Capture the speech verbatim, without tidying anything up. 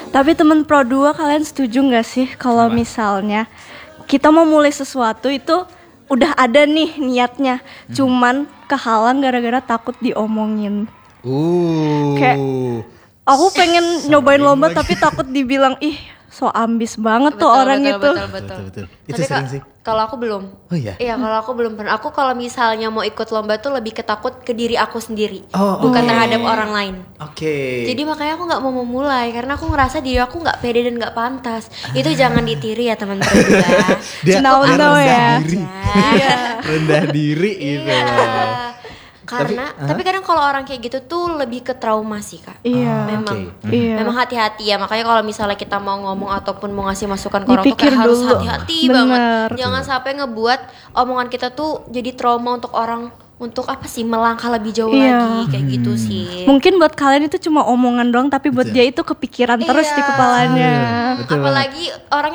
Tapi temen Pro dua kalian setuju gak sih kalau misalnya kita mau mulai sesuatu itu udah ada nih niatnya, hmm. cuman kehalang gara-gara takut diomongin. Uh. Kayak aku pengen nyobain lomba tapi takut dibilang ih so ambis banget betul, tuh orang betul, itu. Betul, betul, betul. Itu tapi sering ka- sih. Kalau aku belum. Oh iya. Iya, kalau aku belum pernah. Aku kalau misalnya mau ikut lomba tuh lebih ketakut ke diri aku sendiri, oh, bukan okay. terhadap orang lain. Oke. Okay. Jadi makanya aku nggak mau memulai karena aku ngerasa diri aku nggak pede dan nggak pantas. Itu jangan ditiru ya teman-teman ya. Dia, dia rendah ya. diri. rendah diri gitu. Iya. Karena tapi, tapi kadang kalau orang kayak gitu tuh lebih ke trauma sih Kak. Iya. Memang okay. Iya. memang hati-hati ya. Makanya kalau misalnya kita mau ngomong ataupun mau ngasih masukan ke orang tuh dipikir kayak harus dulu. hati-hati Bener. banget. Jangan sampai ngebuat omongan kita tuh jadi trauma untuk orang, untuk apa sih, melangkah lebih jauh iya. lagi kayak hmm. gitu sih. Mungkin buat kalian itu cuma omongan doang, tapi buat betul. dia itu kepikiran terus iya. di kepalanya. Betul, betul apalagi orangnya